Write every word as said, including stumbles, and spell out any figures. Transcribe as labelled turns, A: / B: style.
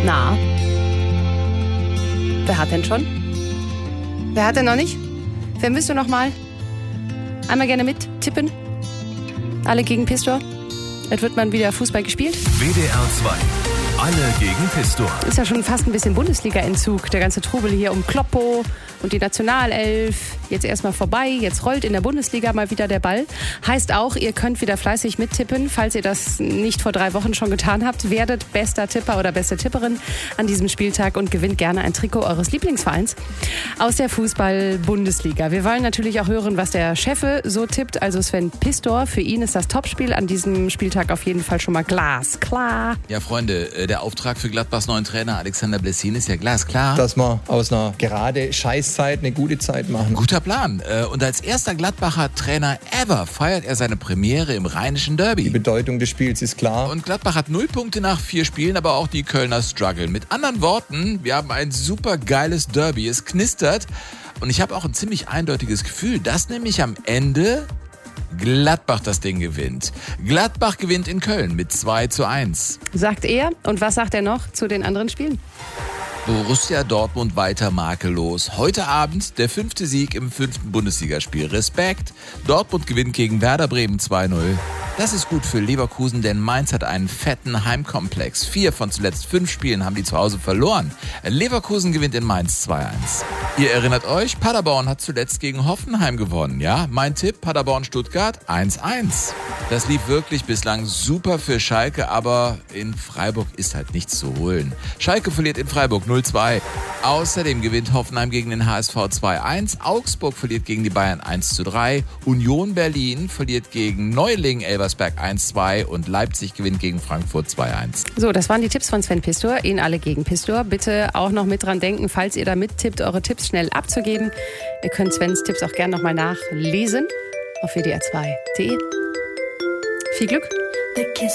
A: Na? Wer hat denn schon? Wer hat denn noch nicht? Wer müsste noch mal? Einmal gerne mit tippen. Alle gegen Pistor. Jetzt wird man wieder Fußball gespielt.
B: W D R zwei. Alle gegen Pistor.
A: Ist ja schon fast ein bisschen Bundesliga-Entzug. Der ganze Trubel hier um Kloppo und die Nationalelf. Jetzt erstmal vorbei. Jetzt rollt in der Bundesliga mal wieder der Ball. Heißt auch, ihr könnt wieder fleißig mittippen. Falls ihr das nicht vor drei Wochen schon getan habt, werdet bester Tipper oder beste Tipperin an diesem Spieltag und gewinnt gerne ein Trikot eures Lieblingsvereins aus der Fußball-Bundesliga. Wir wollen natürlich auch hören, was der Chefe so tippt. Also Sven Pistor. Für ihn ist das Topspiel an diesem Spieltag auf jeden Fall schon mal glasklar.
C: Ja, Freunde, der Auftrag für Gladbachs neuen Trainer Alexander Blessin ist ja glasklar.
D: Dass wir aus einer gerade Scheißzeit eine gute Zeit machen.
C: Guter Plan. Und als erster Gladbacher Trainer ever feiert er seine Premiere im rheinischen Derby.
D: Die Bedeutung des Spiels ist klar.
C: Und Gladbach hat null Punkte nach vier Spielen, aber auch die Kölner strugglen. Mit anderen Worten, wir haben ein super geiles Derby. Es knistert. Und ich habe auch ein ziemlich eindeutiges Gefühl, dass nämlich am Ende Gladbach das Ding gewinnt. Gladbach gewinnt in Köln mit zwei zu eins.
A: Sagt er. Und was sagt er noch zu den anderen Spielen?
C: Borussia Dortmund weiter makellos. Heute Abend der fünfte Sieg im fünften Bundesligaspiel. Respekt. Dortmund gewinnt gegen Werder Bremen zwei null. Das ist gut für Leverkusen, denn Mainz hat einen fetten Heimkomplex. Vier von zuletzt fünf Spielen haben die zu Hause verloren. Leverkusen gewinnt in Mainz zwei eins. Ihr erinnert euch, Paderborn hat zuletzt gegen Hoffenheim gewonnen, ja? Mein Tipp, Paderborn-Stuttgart eins eins. Das lief wirklich bislang super für Schalke, aber in Freiburg ist halt nichts zu holen. Schalke verliert in Freiburg null zwei. Außerdem gewinnt Hoffenheim gegen den H S V zwei eins. Augsburg verliert gegen die Bayern eins zu drei. Union Berlin verliert gegen Neuling Elversberg eins zwei und Leipzig gewinnt gegen Frankfurt zwei eins.
A: So, das waren die Tipps von Sven Pistor. Ihnen alle gegen Pistor. Bitte auch noch mit dran denken, falls ihr da mittippt, eure Tipps schnell abzugeben. Ihr könnt Svens Tipps auch gerne nochmal nachlesen auf w d r zwei punkt d e. Viel Glück!